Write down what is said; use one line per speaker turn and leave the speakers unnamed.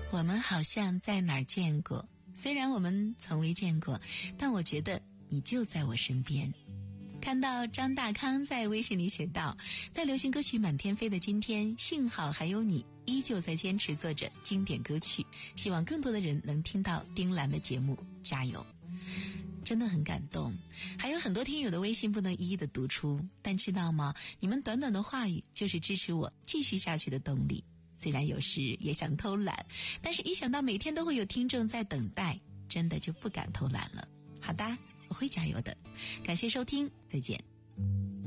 我们好像在哪儿见过，虽然我们从未见过，但我觉得你就在我身边。看到张大康在微信里写道，在流行歌曲满天飞的今天，幸好还有你依旧在坚持做着经典歌曲，希望更多的人能听到丁兰的节目，加油。真的很感动，还有很多听友的微信不能一一的读出，但知道吗？你们短短的话语就是支持我继续下去的动力。虽然有时也想偷懒，但是一想到每天都会有听众在等待，真的就不敢偷懒了。好的，我会加油的。感谢收听，再见。